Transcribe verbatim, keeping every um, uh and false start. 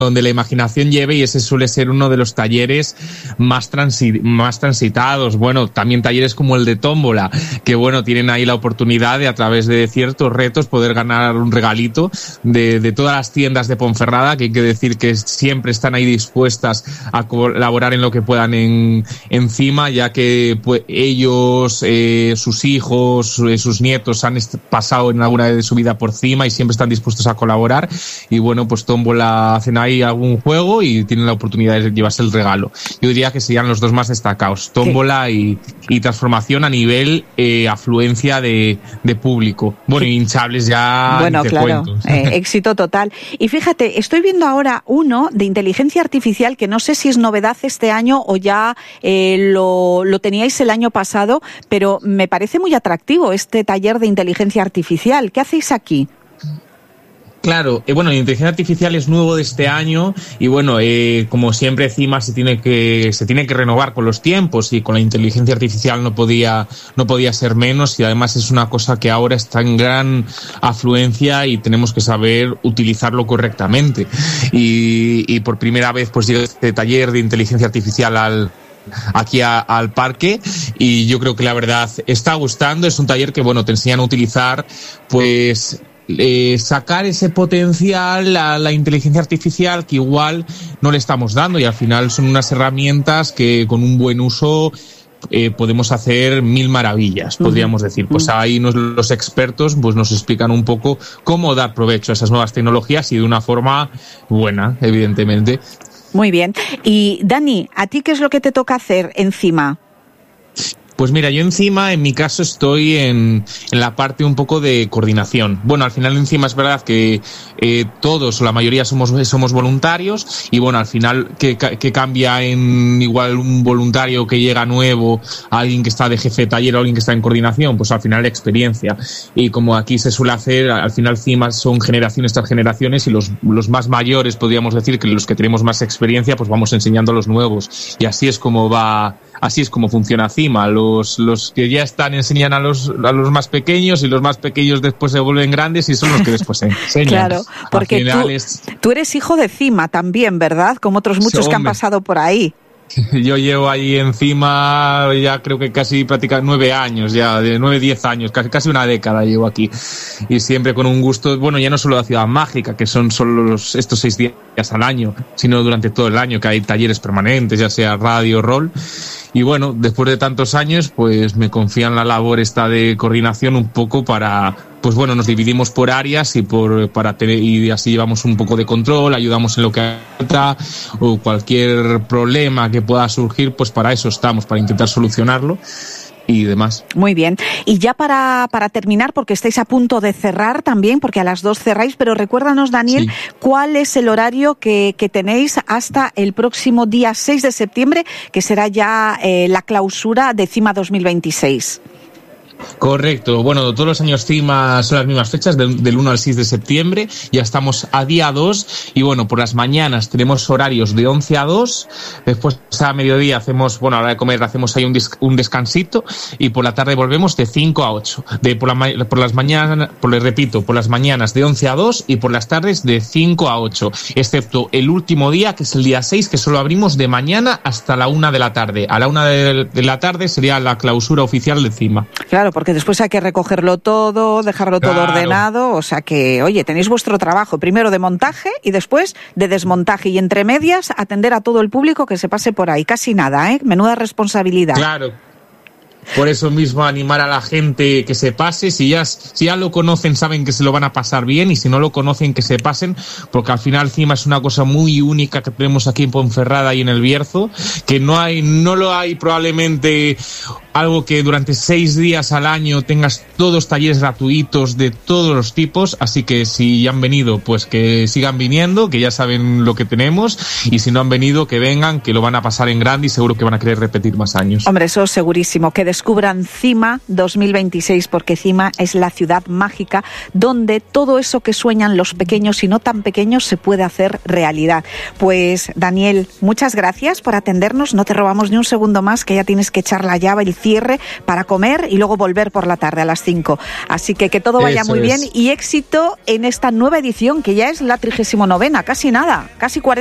donde la imaginación lleve, y ese suele ser uno de los talleres más, transi- más transitados. Bueno, también talleres como el de tómbola, que bueno, tienen ahí la oportunidad de, a través de ciertos retos, poder ganar un regalito de, de todas las tiendas de Ponferrada, que hay que decir que siempre están ahí dispuestas a colaborar en lo que puedan en, en CIMA, ya que pues, ellos, eh, sus hijos, eh, sus nietos han est- pasado en alguna vez de su vida por CIMA y siempre están dispuestos a colaborar. Y bueno, pues tómbola hacen ahí algún juego y tienen la oportunidad de llevarse el regalo. Yo diría que serían los dos más destacados, tómbola sí. y, y transformación a nivel eh, afluencia de, de público. Bueno, sí. hinchables ya bueno, te claro, cuento. Eh, éxito total. Y fíjate, estoy viendo ahora uno de inteligencia artificial que no sé si es novedad este año o ya eh, lo, lo teníais el año pasado, pero me parece muy atractivo este taller de inteligencia artificial. ¿Qué hacéis aquí? Claro, eh, bueno, la inteligencia artificial es nuevo de este año y bueno, eh, como siempre CIMA se tiene que se tiene que renovar con los tiempos y con la inteligencia artificial no podía no podía ser menos, y además es una cosa que ahora está en gran afluencia y tenemos que saber utilizarlo correctamente. Y, y por primera vez pues llega este taller de inteligencia artificial al aquí a, al parque, y yo creo que la verdad está gustando. Es un taller que bueno, te enseñan a utilizar pues Eh, sacar ese potencial a la inteligencia artificial que igual no le estamos dando, y al final son unas herramientas que con un buen uso eh, podemos hacer mil maravillas, podríamos decir. Pues ahí nos, los expertos pues nos explican un poco cómo dar provecho a esas nuevas tecnologías y de una forma buena, evidentemente. Muy bien. Y Dani, ¿a ti qué es lo que te toca hacer encima? Pues mira, yo encima, en mi caso, estoy en, en la parte un poco de coordinación. Bueno, al final encima es verdad que eh, todos o la mayoría somos somos voluntarios, y bueno, al final que, que cambia en igual un voluntario que llega nuevo, alguien que está de jefe de taller o alguien que está en coordinación, pues al final experiencia. Y como aquí se suele hacer, al final CIMA son generaciones tras generaciones, y los, los más mayores, podríamos decir que los que tenemos más experiencia, pues vamos enseñando a los nuevos. Y así es como va, así es como funciona CIMA. Los Los, los que ya están enseñan a los a los más pequeños, y los más pequeños después se vuelven grandes y son los que después enseñan. Claro, porque tú, es... tú eres hijo de CIMA también, ¿verdad? Como otros muchos sí, que han pasado por ahí. Yo llevo ahí encima ya creo que casi prácticamente nueve años, ya de nueve, diez años, casi, casi una década llevo aquí. Y siempre con un gusto, bueno, ya no solo la Ciudad Mágica, que son solo los, estos seis días al año, sino durante todo el año, que hay talleres permanentes, ya sea radio, rol. Y bueno, después de tantos años, pues me confían la labor esta de coordinación un poco para, pues bueno, nos dividimos por áreas y por para tener, y así llevamos un poco de control, ayudamos en lo que falta, o cualquier problema que pueda surgir, pues para eso estamos, para intentar solucionarlo y demás. Muy bien. Y ya para, para terminar, porque estáis a punto de cerrar también, porque a las dos cerráis, pero recuérdanos, Daniel, sí. ¿cuál es el horario que, que tenéis hasta el próximo día seis de septiembre, que será ya eh, la clausura de CIMA dos mil veintiséis? Correcto. Bueno, todos los años CIMA son las mismas fechas, del, del uno al seis de septiembre. Ya estamos a día dos. Y bueno, por las mañanas tenemos horarios de once a dos. Después a mediodía hacemos, bueno, a la hora de comer hacemos ahí un, dis, un descansito. Y por la tarde volvemos de cinco a ocho. De, por, la, por las mañanas, por les repito, por las mañanas de once a dos y por las tardes de cinco a ocho. Excepto el último día, que es el día seis, que solo abrimos de mañana hasta la una de la tarde. A la una de, de la tarde sería la clausura oficial de CIMA. Claro, porque después hay que recogerlo todo, dejarlo todo claro. ordenado, o sea que, oye, tenéis vuestro trabajo, primero de montaje y después de desmontaje, y entre medias atender a todo el público que se pase por ahí, casi nada, ¿eh? Menuda responsabilidad. Claro. Por eso mismo animar a la gente que se pase, si ya, si ya lo conocen saben que se lo van a pasar bien, y si no lo conocen que se pasen, porque al final CIMA es una cosa muy única que tenemos aquí en Ponferrada y en el Bierzo, que no hay, no lo hay probablemente algo que durante seis días al año tengas todos talleres gratuitos de todos los tipos, así que si ya han venido, pues que sigan viniendo, que ya saben lo que tenemos, y si no han venido, que vengan, que lo van a pasar en grande y seguro que van a querer repetir más años. Hombre, eso es segurísimo, que descubran CIMA dos mil veintiséis, porque CIMA es la ciudad mágica donde todo eso que sueñan los pequeños y no tan pequeños se puede hacer realidad. Pues Daniel, muchas gracias por atendernos, no te robamos ni un segundo más, que ya tienes que echar la llave y cierre para comer y luego volver por la tarde a las cinco. Así que que todo vaya Eso muy es. bien y éxito en esta nueva edición, que ya es la trigésimo novena, casi nada, casi cuarenta.